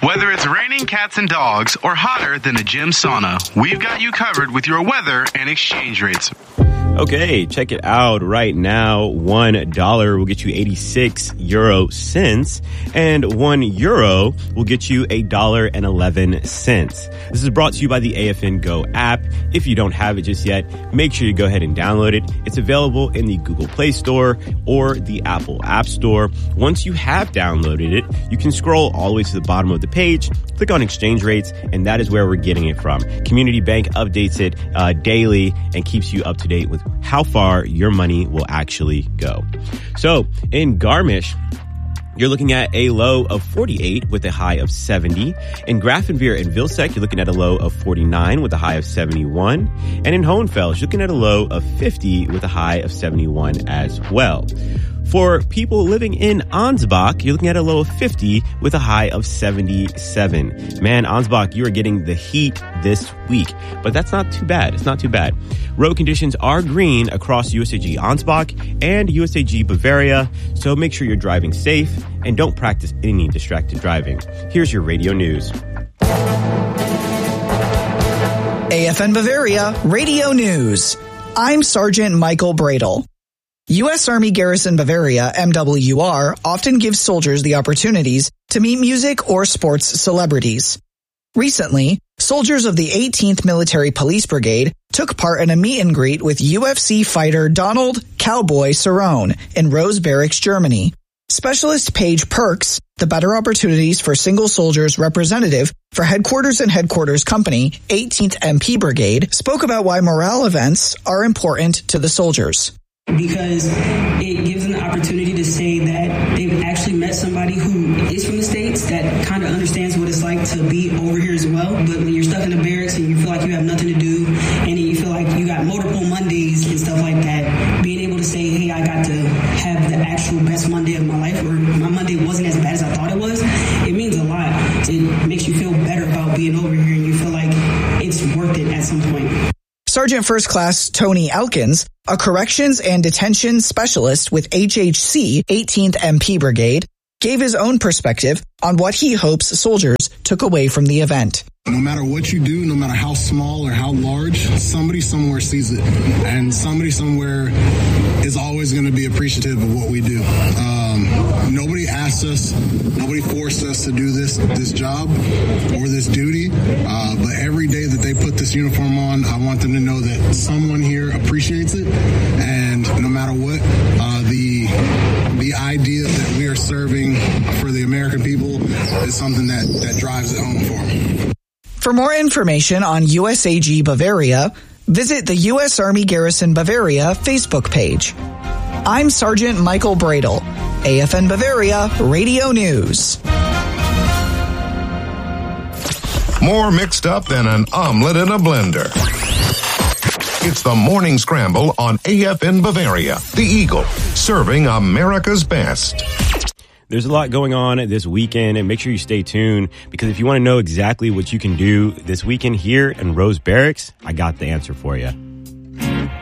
Whether it's raining cats and dogs or hotter than a gym sauna, we've got you covered with your weather and exchange rates. Okay, check it out right now. $1 will get you 86 euro cents, and €1 will get you $1.11. This is brought to you by the AFN Go app. If you don't have it just yet, make sure you go ahead and download it. It's available in the Google Play Store or the Apple App Store. Once you have downloaded it, you can scroll all the way to the bottom of the page, click on exchange rates, and that is where we're getting it from. Community Bank updates it daily and keeps you up to date with how far your money will actually go. So in Garmisch, you're looking at a low of 48 with a high of 70. In Grafenveer and Vilsek, you're looking at a low of 49 with a high of 71. And in Hohenfels, you're looking at a low of 50 with a high of 71 as well. For people living in Ansbach, you're looking at a low of 50 with a high of 77. Man, Ansbach, you are getting the heat this week, but that's not too bad. It's not too bad. Road conditions are green across USAG Ansbach and USAG Bavaria, so make sure you're driving safe and don't practice any distracted driving. Here's your radio news. AFN Bavaria Radio News. I'm Sergeant Michael Bradle. U.S. Army Garrison Bavaria, MWR, often gives soldiers the opportunities to meet music or sports celebrities. Recently, soldiers of the 18th Military Police Brigade took part in a meet and greet with UFC fighter Donald Cowboy Cerrone in Rose Barracks, Germany. Specialist Paige Perks, the Better Opportunities for Single Soldiers representative for Headquarters and Headquarters Company, 18th MP Brigade, spoke about why morale events are important to the soldiers. Because it gives them the opportunity to say that they've actually met somebody who is from the States that kind of understands what it's like to be over here as well. But when you're stuck in the barracks and you feel like you have nothing to do and you feel like you got multiple Mondays and stuff like that, being able to say, hey, I got to have the actual best Monday of my life, or my Monday wasn't as bad as I thought it was, it means a lot. It makes you feel better about being over here and you feel like it's worth it at some point. Sergeant First Class Tony Elkins, a corrections and detention specialist with HHC 18th MP Brigade, gave his own perspective on what he hopes soldiers took away from the event. No matter what you do, no matter how small or how large, somebody somewhere sees it. And somebody somewhere is always going to be appreciative of what we do. Nobody asked us, nobody forced us to do this job or this duty. But every day that they put this uniform on, I want them to know that someone here appreciates it. And no matter what, the idea that we are serving for the American people is something that drives it home for me. For more information on USAG Bavaria, visit the U.S. Army Garrison Bavaria Facebook page. I'm Sergeant Michael Bradle, AFN Bavaria Radio News. More mixed up than an omelet in a blender. It's the Morning Scramble on AFN Bavaria, the Eagle, serving America's best. There's a lot going on this weekend, and make sure you stay tuned, because if you want to know exactly what you can do this weekend here in Rose Barracks, I got the answer for you.